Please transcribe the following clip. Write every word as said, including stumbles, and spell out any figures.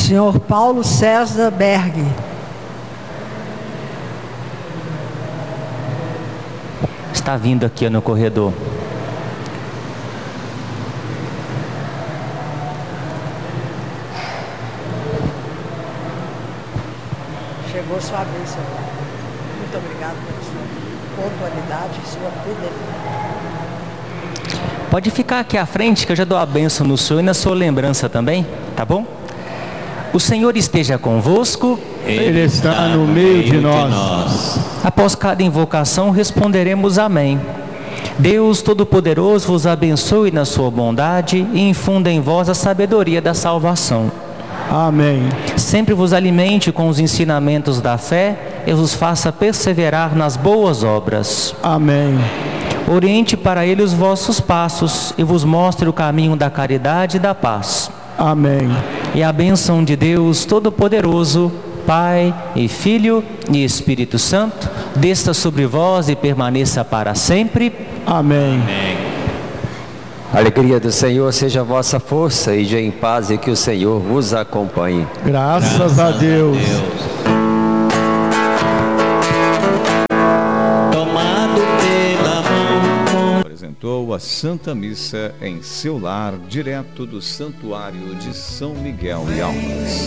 senhor Paulo César Berg. Está vindo aqui no corredor. Chegou sua vez, senhor. Muito obrigado pela sua pontualidade e sua fidelidade. Pode ficar aqui à frente que eu já dou a bênção no senhor e na sua lembrança também, tá bom? O Senhor esteja convosco. Ele está no meio de nós. Após cada invocação responderemos amém. Deus Todo-Poderoso vos abençoe na sua bondade e infunda em vós a sabedoria da salvação. Amém. Sempre vos alimente com os ensinamentos da fé e vos faça perseverar nas boas obras. Amém. Oriente para ele os vossos passos e vos mostre o caminho da caridade e da paz. Amém. E a bênção de Deus Todo-Poderoso, Pai e Filho e Espírito Santo, desça sobre vós e permaneça para sempre. Amém. A alegria do Senhor seja a vossa força, e de em paz, e que o Senhor vos acompanhe. Graças, Graças a Deus. A Deus. Tomado pela mão. Apresentou a Santa Missa em seu lar, direto do Santuário de São Miguel e Almas.